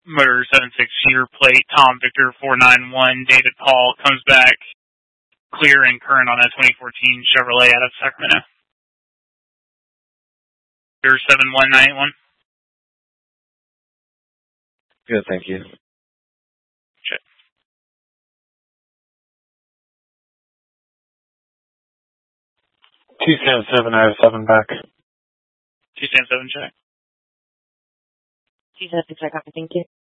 motor 76 sheer plate, Tom Victor 491, David Paul comes back clear and current on that 2014 Chevrolet out of Sacramento. 71981. Good, thank you. Check. 277 out of 7 back. 277 check. 276, I copy, thank you.